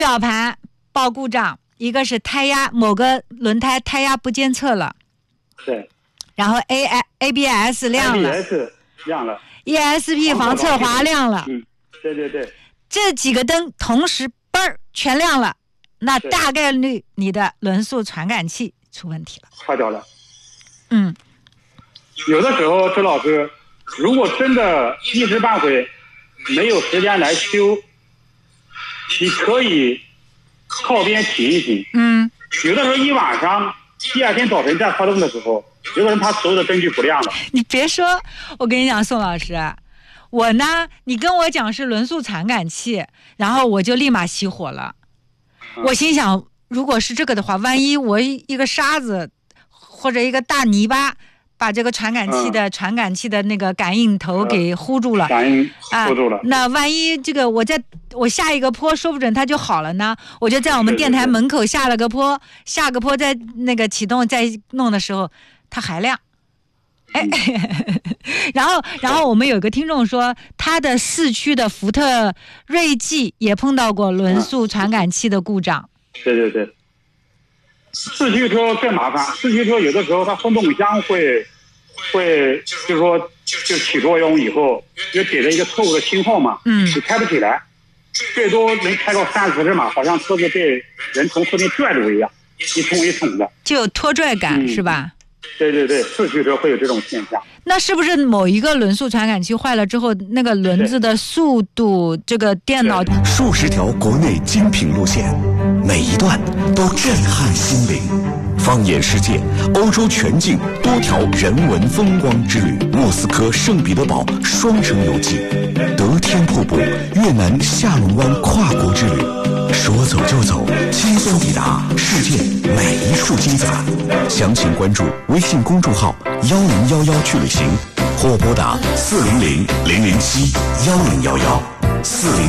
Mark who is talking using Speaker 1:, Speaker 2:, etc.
Speaker 1: 表盘报故障，一个是胎压某个轮胎胎压不监测了，
Speaker 2: 对，
Speaker 1: 然后 ABS 亮了
Speaker 2: ，ABS 亮了
Speaker 1: ，ESP 防侧滑亮了，
Speaker 2: 对对对，
Speaker 1: 这几个灯同时嘣儿全亮了，那大概率你的轮速传感器出问题了，
Speaker 2: 坏掉了。
Speaker 1: 嗯，
Speaker 2: 有的时候周老师，如果真的一时半会没有时间来修，你可以靠边停一停。有的时候一晚上，第二天早晨再发动的时候，有的人他所有的灯就不亮了。
Speaker 1: 你别说，我跟你讲，宋老师，我呢，你跟我讲是轮速传感器，然后我就立马熄火了。我心想，如果是这个的话，万一我一个沙子或者一个大泥巴把这个传感器的那个感应头给糊住了，
Speaker 2: 感应糊住了，
Speaker 1: 那万一这个我下一个坡，说不准它就好了呢。我就在我们电台门口下了个坡，下个坡再那个启动再弄的时候，它还亮。哎，然后我们有个听众说，他的4驱的福特锐际也碰到过轮速传感器的故障。
Speaker 2: 对对对，4驱车更麻烦，4驱车有的时候它风动箱会就是说就起作用以后，就给了一个错误的信号嘛，你开不起来，最多能开到30-40码，好像车子被人从后面拽住一样，一冲一冲的，
Speaker 1: 就有拖拽感，是吧？
Speaker 2: 对对对，4驱车会有这种现象。
Speaker 1: 那是不是某一个轮速传感器坏了之后，那个轮子的速度，这个电脑
Speaker 3: 数十条国内精品路线，每一段都震撼心灵。放眼世界，欧洲全境多条人文风光之旅，莫斯科圣彼得堡双城游记，德天瀑布，越南下龙湾跨国之旅，说走就走，轻松抵达世界每一处精彩。详情关注微信公众号1011去旅行，或拨打400-007-1011。400